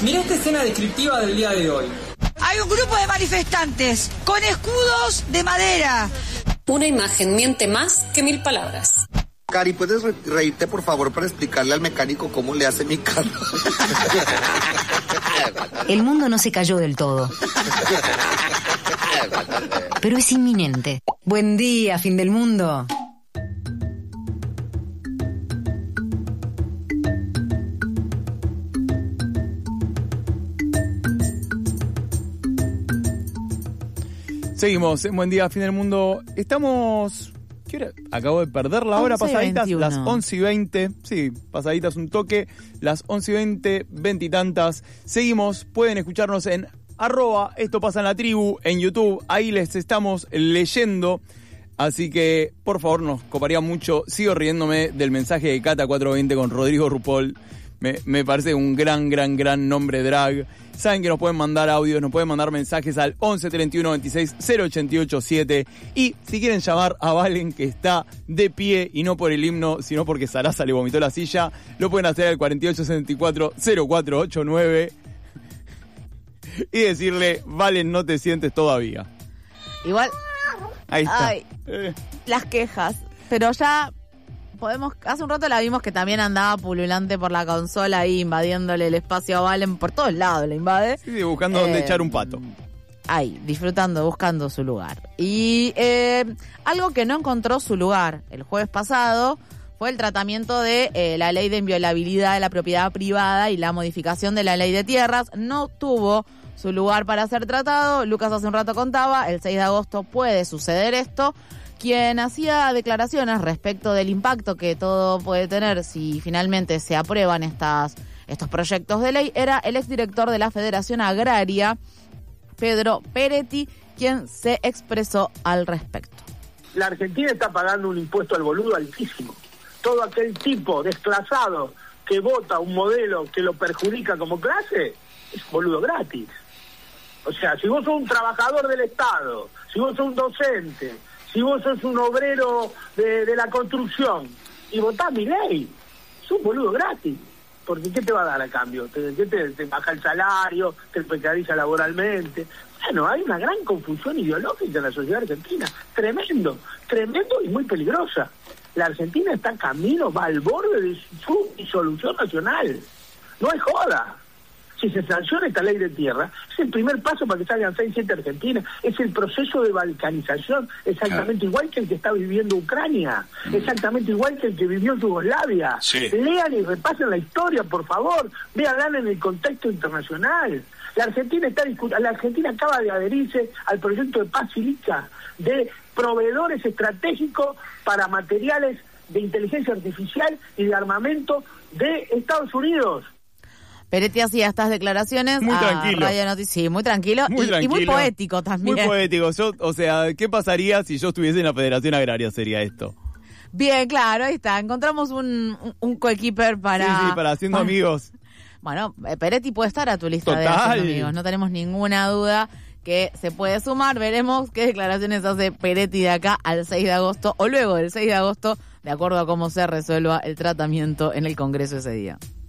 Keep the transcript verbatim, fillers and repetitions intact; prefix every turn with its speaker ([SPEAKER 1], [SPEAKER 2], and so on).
[SPEAKER 1] Mirá esta escena descriptiva del día de hoy.
[SPEAKER 2] Hay un grupo de manifestantes con escudos de madera.
[SPEAKER 3] Una imagen miente más que mil palabras.
[SPEAKER 4] Cari, ¿puedes re- reírte, por favor, para explicarle al mecánico cómo le hace mi carro?
[SPEAKER 5] El mundo no se cayó del todo, pero es inminente. Buen día, fin del mundo.
[SPEAKER 6] Seguimos en Buen Día, Fin del Mundo. Estamos... ¿Qué hora? Acabo de perder la hora, pasaditas, las once y veinte. Sí, pasaditas un toque, las once y veinte, veintitantas. Seguimos, pueden escucharnos en arroba Esto Pasa en la Tribu, en YouTube. Ahí les estamos leyendo. Así que, por favor, nos coparía mucho. Sigo riéndome del mensaje de Cata cuatrocientos veinte con Rodrigo Rupol. Me, me parece un gran, gran, gran nombre drag. Saben que nos pueden mandar audios, nos pueden mandar mensajes al once treinta y uno veintiséis cero ochenta y ocho siete. Y si quieren llamar a Valen, que está de pie, y no por el himno, sino porque Sarasa le vomitó la silla, lo pueden hacer al cuarenta y ocho sesenta y cuatro cero cuatro ochenta y nueve y decirle, Valen, no te sientes todavía.
[SPEAKER 7] Igual...
[SPEAKER 6] Ahí está.
[SPEAKER 7] Ay, las quejas. Pero ya... Podemos, hace un rato la vimos que también andaba pululante por la consola ahí, invadiéndole el espacio a Valen, por todos lados le invade.
[SPEAKER 6] Sí, buscando eh, dónde echar un pato.
[SPEAKER 7] Ahí, disfrutando, buscando su lugar. Y eh, algo que no encontró su lugar el jueves pasado fue el tratamiento de eh, la ley de inviolabilidad de la propiedad privada y la modificación de la ley de tierras. No tuvo su lugar para ser tratado. Lucas hace un rato contaba, el seis de agosto puede suceder esto. Quien hacía declaraciones respecto del impacto que todo puede tener si finalmente se aprueban estas, estos proyectos de ley era el exdirector de la Federación Agraria, Pedro Peretti, quien se expresó al respecto.
[SPEAKER 8] La Argentina está pagando un impuesto al boludo altísimo. Todo aquel tipo desclasado que vota un modelo que lo perjudica como clase es boludo gratis. O sea, si vos sos un trabajador del Estado, si vos sos un docente, si vos sos un obrero de, de la construcción y votás mi ley, es un boludo gratis. Porque ¿qué te va a dar a cambio? ¿Te, te, te, te baja el salario? ¿Te precariza laboralmente? Bueno, hay una gran confusión ideológica en la sociedad argentina. Tremendo, tremendo y muy peligrosa. La Argentina está camino, va al borde de su disolución nacional. No es joda. Si se sanciona esta ley de tierra, es el primer paso para que salgan seis, siete Argentinas. Es el proceso de balcanización, exactamente ah. igual que el que está viviendo Ucrania, mm. exactamente igual que el que vivió Yugoslavia. Sí. Lean y repasen la historia, por favor. Véanla en el contexto internacional. La Argentina está discut- la Argentina acaba de adherirse al proyecto de paz Silica, de proveedores estratégicos para materiales de inteligencia artificial y de armamento de Estados Unidos.
[SPEAKER 7] Peretti hacía estas declaraciones
[SPEAKER 6] muy
[SPEAKER 7] a
[SPEAKER 6] tranquilo.
[SPEAKER 7] Radio Noticias, sí, muy tranquilo,
[SPEAKER 6] muy
[SPEAKER 7] y,
[SPEAKER 6] tranquilo
[SPEAKER 7] y muy poético también.
[SPEAKER 6] Muy poético. Yo, o sea, ¿qué pasaría si yo estuviese en la Federación Agraria? Sería esto.
[SPEAKER 7] Bien, claro, ahí está. Encontramos un, un, un coequiper para...
[SPEAKER 6] Sí, sí, para Haciendo
[SPEAKER 7] para...
[SPEAKER 6] Amigos.
[SPEAKER 7] Bueno, Peretti puede estar a tu lista
[SPEAKER 6] Total.
[SPEAKER 7] de Haciendo Amigos. No tenemos ninguna duda que se puede sumar. Veremos qué declaraciones hace Peretti de acá al seis de agosto o luego del seis de agosto, de acuerdo a cómo se resuelva el tratamiento en el Congreso ese día.